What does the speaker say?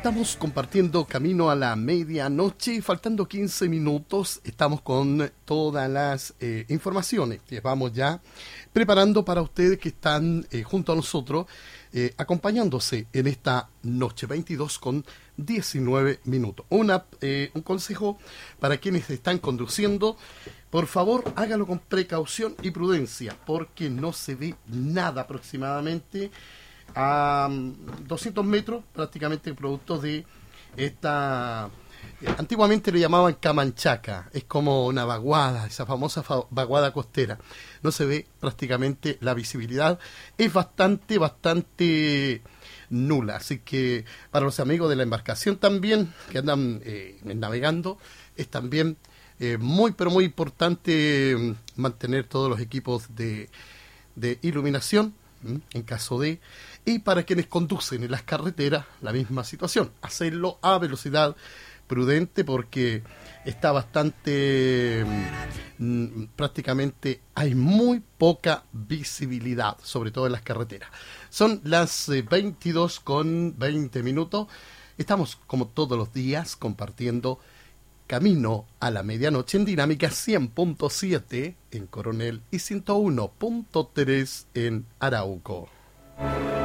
Estamos compartiendo camino a la medianoche, faltando 15 minutos, estamos con todas las informaciones que vamos ya preparando para ustedes que están junto a nosotros, acompañándose en esta noche, 22 con 19 minutos. Un consejo para quienes están conduciendo: por favor, hágalo con precaución y prudencia, porque no se ve nada aproximadamente a 200 metros, prácticamente producto de esta... antiguamente le llamaban camanchaca, es como una vaguada, esa famosa vaguada costera. No se ve prácticamente la visibilidad, es bastante nula. Así que para los amigos de la embarcación también, que andan navegando, es también muy importante mantener todos los equipos de iluminación, en caso de... Y para quienes conducen en las carreteras, la misma situación, hacerlo a velocidad prudente, porque está bastante, prácticamente hay muy poca visibilidad, sobre todo en las carreteras. Son las 22 con 20 minutos, estamos como todos los días compartiendo camino a la medianoche en Dinámica 100.7 en Coronel y 101.3 en Arauco.